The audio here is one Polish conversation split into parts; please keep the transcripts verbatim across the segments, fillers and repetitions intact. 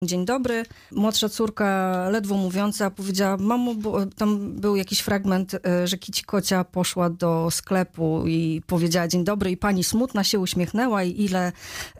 Dzień dobry. Młodsza córka, ledwo mówiąca, powiedziała: mamo, bo tam był jakiś fragment, że Kici Kocia poszła do sklepu i powiedziała dzień dobry i pani smutna się uśmiechnęła i ile,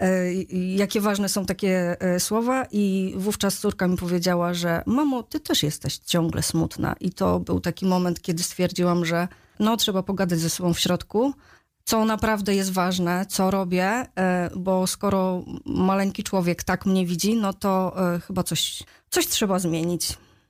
i jakie ważne są takie słowa. I wówczas córka mi powiedziała, że mamo, ty też jesteś ciągle smutna. I to był taki moment, kiedy stwierdziłam, że no trzeba pogadać ze sobą w środku, co naprawdę jest ważne, co robię, bo skoro maleńki człowiek tak mnie widzi, no to chyba coś, coś trzeba zmienić.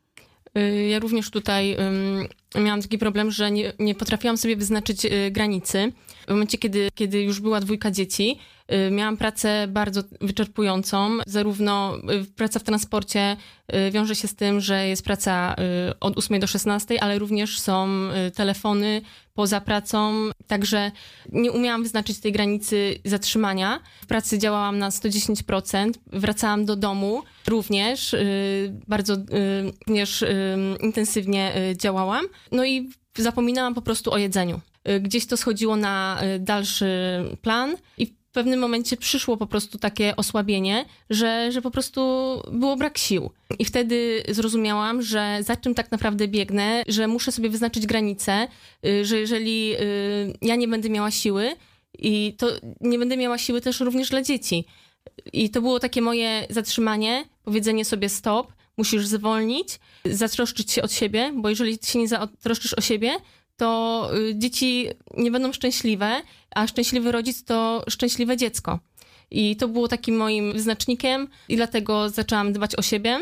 Ja również tutaj um, miałam taki problem, że nie, nie potrafiłam sobie wyznaczyć y, granicy. W momencie, kiedy, kiedy już była dwójka dzieci, y, miałam pracę bardzo wyczerpującą. Zarówno y, praca w transporcie y, wiąże się z tym, że jest praca y, od ósmej do szesnastej, ale również są y, telefony poza pracą. Także nie umiałam wyznaczyć tej granicy zatrzymania. W pracy działałam na sto dziesięć procent. Wracałam do domu również. Y, bardzo y, również y, intensywnie y, działałam. No i zapominałam po prostu o jedzeniu. Gdzieś to schodziło na dalszy plan i w pewnym momencie przyszło po prostu takie osłabienie, że, że po prostu było brak sił. I wtedy zrozumiałam, że za czym tak naprawdę biegnę, że muszę sobie wyznaczyć granice, że jeżeli ja nie będę miała siły, i to nie będę miała siły też również dla dzieci. I to było takie moje zatrzymanie, powiedzenie sobie stop, musisz zwolnić, zatroszczyć się od siebie, bo jeżeli się nie zatroszczysz o siebie, to dzieci nie będą szczęśliwe, a szczęśliwy rodzic to szczęśliwe dziecko. I to było takim moim wyznacznikiem i dlatego zaczęłam dbać o siebie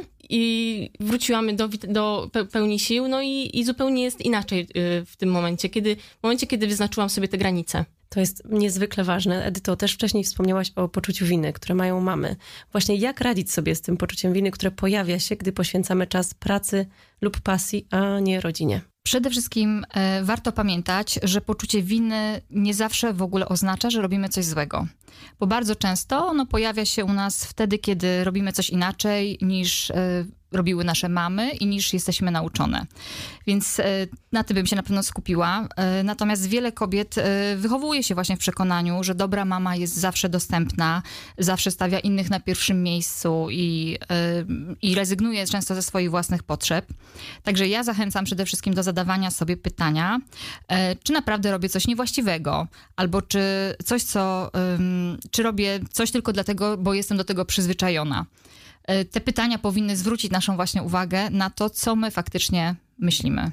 i wróciłam do, do pełni sił, no i, i zupełnie jest inaczej w tym momencie, kiedy, w momencie, kiedy wyznaczyłam sobie te granice. To jest niezwykle ważne. Edyto, też wcześniej wspomniałaś o poczuciu winy, które mają mamy. Właśnie jak radzić sobie z tym poczuciem winy, które pojawia się, gdy poświęcamy czas pracy lub pasji, a nie rodzinie? Przede wszystkim e, warto pamiętać, że poczucie winy nie zawsze w ogóle oznacza, że robimy coś złego. Bo bardzo często ono pojawia się u nas wtedy, kiedy robimy coś inaczej niż e, robiły nasze mamy i niż jesteśmy nauczone. Więc e, na tym bym się na pewno skupiła. E, natomiast wiele kobiet e, wychowuje się właśnie w przekonaniu, że dobra mama jest zawsze dostępna, zawsze stawia innych na pierwszym miejscu i, e, i rezygnuje często ze swoich własnych potrzeb. Także ja zachęcam przede wszystkim do zadawania sobie pytania, e, czy naprawdę robię coś niewłaściwego, albo czy coś, co, e, czy robię coś tylko dlatego, bo jestem do tego przyzwyczajona. Te pytania powinny zwrócić naszą właśnie uwagę na to, co my faktycznie myślimy.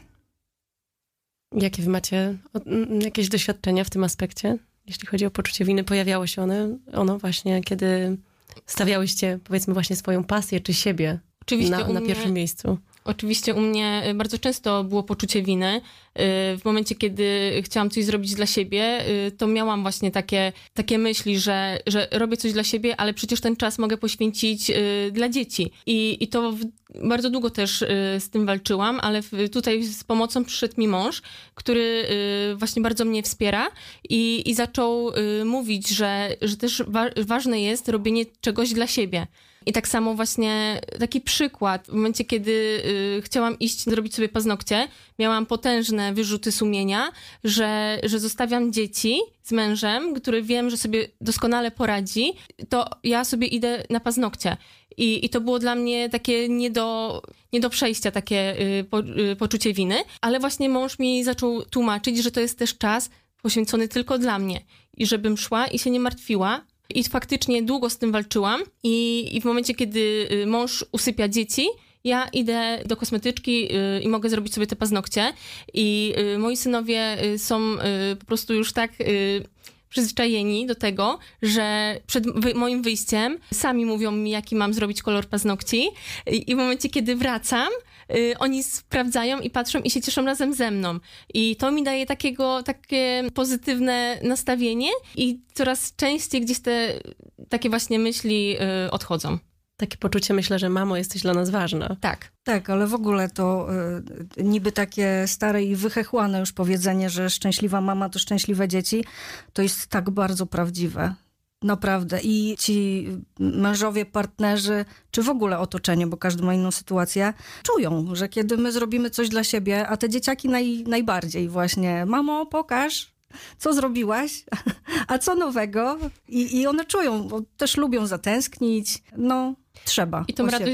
Jakie wy macie jakieś doświadczenia w tym aspekcie? Jeśli chodzi o poczucie winy, pojawiało się one, ono właśnie, kiedy stawiałyście, powiedzmy, właśnie swoją pasję czy siebie Oczywiście na, na mnie... pierwszym miejscu? Oczywiście u mnie bardzo często było poczucie winy. W momencie, kiedy chciałam coś zrobić dla siebie, to miałam właśnie takie, takie myśli, że, że robię coś dla siebie, ale przecież ten czas mogę poświęcić dla dzieci. I, i to bardzo długo też z tym walczyłam, ale tutaj z pomocą przyszedł mi mąż, który właśnie bardzo mnie wspiera i, i zaczął mówić, że, że też wa- ważne jest robienie czegoś dla siebie. I tak samo właśnie taki przykład. W momencie, kiedy y, chciałam iść zrobić sobie paznokcie, miałam potężne wyrzuty sumienia, że, że zostawiam dzieci z mężem, który wiem, że sobie doskonale poradzi, to ja sobie idę na paznokcie. I, i to było dla mnie takie nie do, nie do przejścia, takie y, po, y, poczucie winy. Ale właśnie mąż mi zaczął tłumaczyć, że to jest też czas poświęcony tylko dla mnie. I żebym szła i się nie martwiła. I faktycznie długo z tym walczyłam i, i w momencie, kiedy mąż usypia dzieci, ja idę do kosmetyczki i mogę zrobić sobie te paznokcie. I moi synowie są po prostu już tak przyzwyczajeni do tego, że przed wy- moim wyjściem sami mówią mi, jaki mam zrobić kolor paznokci. I, i w momencie, kiedy wracam, y, oni sprawdzają i patrzą i się cieszą razem ze mną. I to mi daje takiego, takie pozytywne nastawienie i coraz częściej gdzieś te takie właśnie myśli y, odchodzą. Takie poczucie, myślę, że mamo, jesteś dla nas ważna. Tak. Tak, ale w ogóle to y, niby takie stare i wychechłane już powiedzenie, że szczęśliwa mama to szczęśliwe dzieci, to jest tak bardzo prawdziwe. Naprawdę. I ci mężowie, partnerzy, czy w ogóle otoczenie, bo każdy ma inną sytuację, czują, że kiedy my zrobimy coś dla siebie, a te dzieciaki naj, najbardziej właśnie, mamo, pokaż, co zrobiłaś, a co nowego. I, i one czują, bo też lubią zatęsknić. No, trzeba. I tą radość